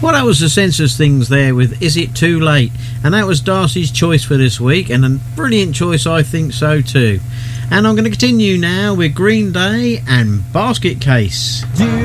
Well, that was the Census Things there with Is It Too Late? And that was Darcy's choice for this week, and a brilliant choice, I think so too. And I'm going to continue now with Green Day and Basket Case.